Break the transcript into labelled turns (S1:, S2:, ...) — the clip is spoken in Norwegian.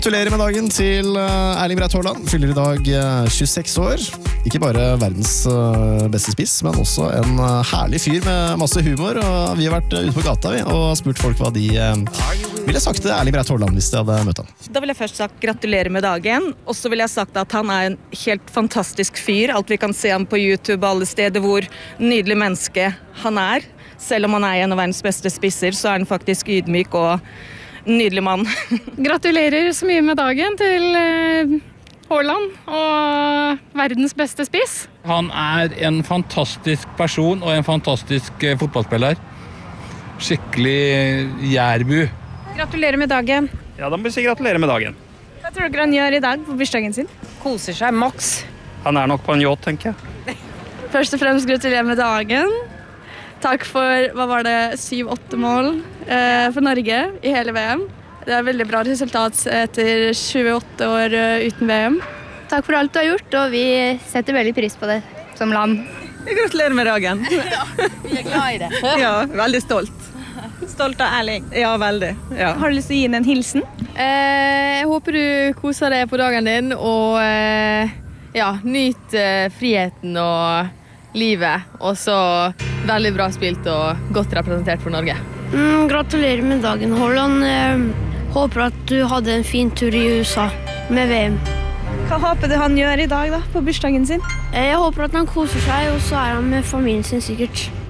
S1: Gratulerer med dagen til Erling Braut Haaland. Fyller i dag 26 år. Ikke bare verdens beste spiss, men også en herlig fyr med masse humor. Og vi har vært ute på gata og spurt folk hva de ville sagt til Erling Braut Haaland hvis de hadde møtt han.
S2: Da vil jeg først sagt gratulerer med dagen. Og så vil jeg sagt at han en helt fantastisk fyr. Alt vi kan se ham på YouTube, alle steder hvor nydelig menneske han Selv om han en av verdens beste spisser, så han faktisk ydmyk og nydelig mann.
S3: Gratulerer så mye med dagen til Haaland og verdens beste spiss.
S4: Han en fantastisk person og en fantastisk fotballspiller. Skikkelig jærbu.
S2: Gratulerer med dagen.
S5: Ja, da må vi si gratulerer med dagen.
S2: Hva tror dere han gjør i dag på bursdagen sin?
S6: Koser seg maks.
S5: Han nok på en yacht, tenker jeg.
S2: Først og fremst gratulerer med dagen. Takk for, 7-8 mål for Norge i hele VM. Det veldig bra resultat etter 28 år uten VM.
S7: Takk for alt du har gjort, og vi setter veldig pris på det som land.
S2: Gratulerer med dagen.
S6: Ja, vi glad i det.
S2: Ja, veldig stolt. Stolt av Erling. Ja, veldig. Ja. Har du lyst til å gi en hilsen?
S6: Jeg håper du koser deg på dagen din, og nyt friheten og livet, og så veldig bra spilt og godt representert for Norge.
S7: Gratulerer med dagen, Haaland. Håper at du hadde en fin tur i USA med VM.
S2: Hva håper du han gjør i dag da, på bursdagen sin?
S7: Jeg håper at han koser seg, og så han med familien sin sikkert.